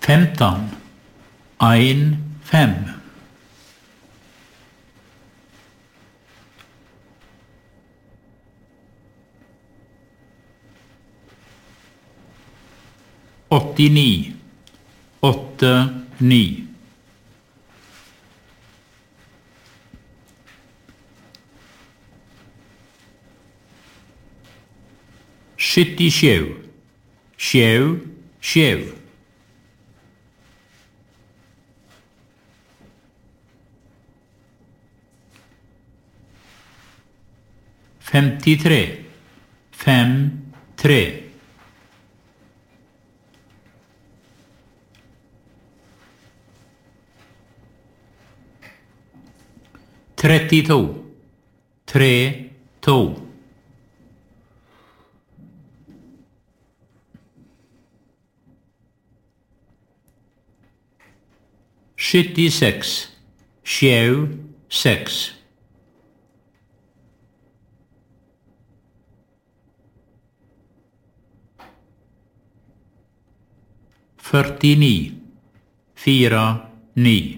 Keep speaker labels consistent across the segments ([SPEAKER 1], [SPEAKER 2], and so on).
[SPEAKER 1] 15, 1, 5. 89, 8, 9. 77, 7, 7. 53, 5, 3. 32, 3, 2. 76, 7, 6. 49, 4, 9.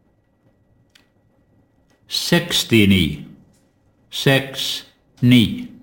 [SPEAKER 1] 69, 6, 9.